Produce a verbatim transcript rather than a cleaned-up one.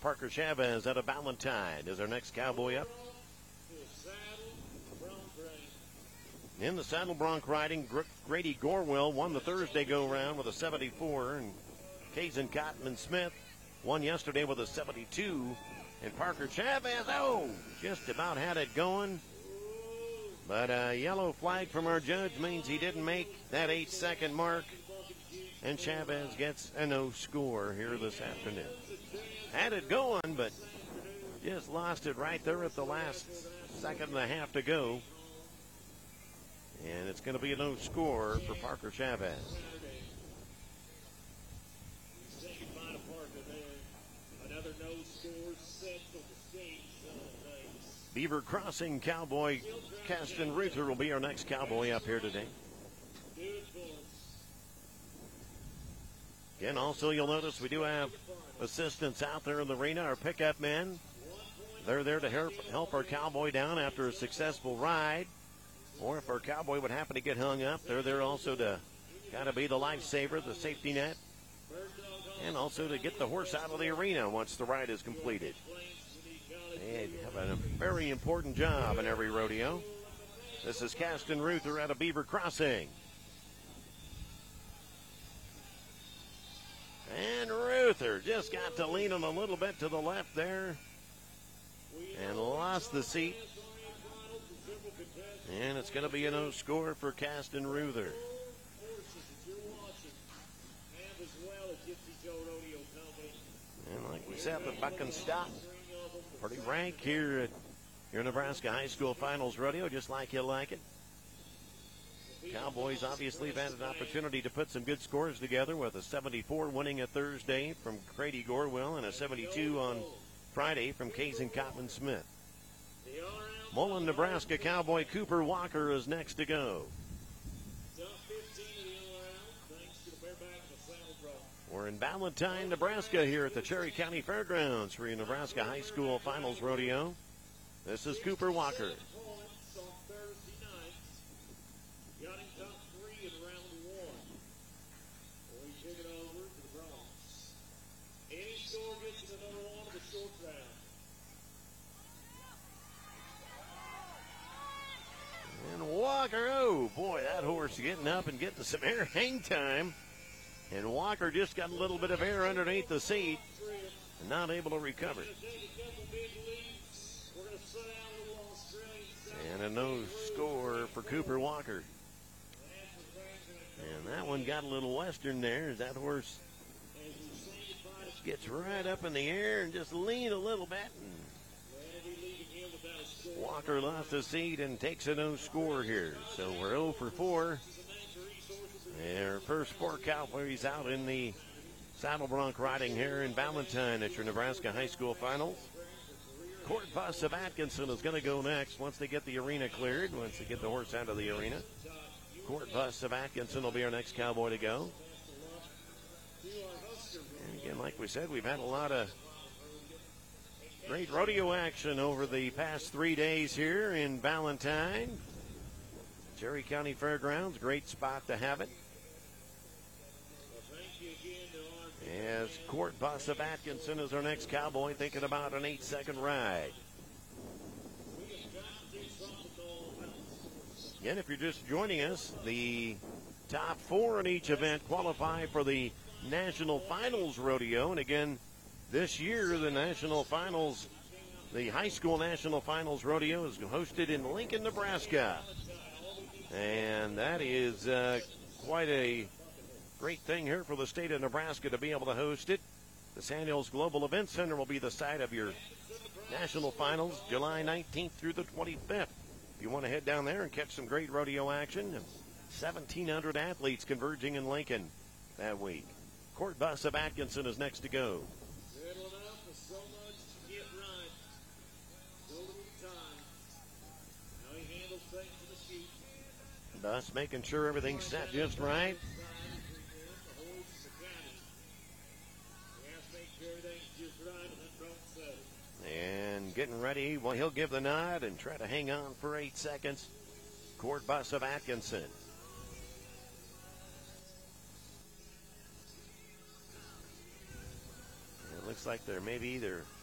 Parker Chavez out of Valentine is our next cowboy up. In the saddle bronc riding, Grady Gorwell won the Thursday go-round with a seventy-four, and Kaysen Cotman-Smith won yesterday with a seventy-two. And Parker Chavez, oh, just about had it going. But a yellow flag from our judge means he didn't make that eight-second mark. And Chavez gets a no score here this afternoon. Had it going, but just lost it right there at the last second and a half to go. And it's going to be a no score for Parker Chavez. Beaver Crossing cowboy Caston Ruther will be our next cowboy up here today. Again, also you'll notice we do have assistants out there in the arena, our pickup men. They're there to help, help our cowboy down after a successful ride. Or if our cowboy would happen to get hung up, they're there also to kind of be the lifesaver, the safety net. And also to get the horse out of the arena once the ride is completed. They have a very important job in every rodeo. This is Caston Ruther out of Beaver Crossing. And Ruther just got to lean him a little bit to the left there and lost the seat. And it's going to be a no score for Caston Ruther. And like we said, the buck and stop. Pretty rank here at your Nebraska High School Finals Rodeo, just like you like it. Cowboys obviously have had an opportunity to put some good scores together with a seventy-four winning a Thursday from Grady Gorwell and a seventy-two on Friday from Kaysen Cotman-Smith. Mullen, Nebraska cowboy Cooper Walker is next to go. We're in Valentine, Nebraska here at the Cherry County Fairgrounds for your Nebraska High School Finals Rodeo. This is Cooper Walker. And Walker, oh boy, that horse getting up and getting some air hang time. And Walker just got a little bit of air underneath the seat and not able to recover. And a no score for Cooper Walker. And that one got a little western there as that horse gets right up in the air and just lean a little bit. And Walker lost his seat and takes a no score here. So we're oh for four. Our first four cowboys out in the saddle bronc riding here in Valentine at your Nebraska High School Finals. Court Bus of Atkinson is going to go next once they get the arena cleared, once they get the horse out of the arena. Court Bus of Atkinson will be our next cowboy to go. And again, like we said, we've had a lot of great rodeo action over the past three days here in Valentine. Cherry County Fairgrounds, great spot to have it. As Court Bus of Atkinson is our next cowboy, thinking about an eight-second ride. Again, if you're just joining us, the top four in each event qualify for the National Finals Rodeo. And again, this year, the National Finals, the High School National Finals Rodeo is hosted in Lincoln, Nebraska. And that is uh, quite a great thing here for the state of Nebraska to be able to host it. The Sand Hills Global Event Center will be the site of your national finals, July nineteenth through the twenty-fifth. If you want to head down there and catch some great rodeo action, seventeen hundred athletes converging in Lincoln that week. Court Bus of Atkinson is next to go. Bus making sure everything's set just right. And getting ready. Well, he'll give the nod and try to hang on for eight seconds. Court Bus of Atkinson. It looks like they're maybe either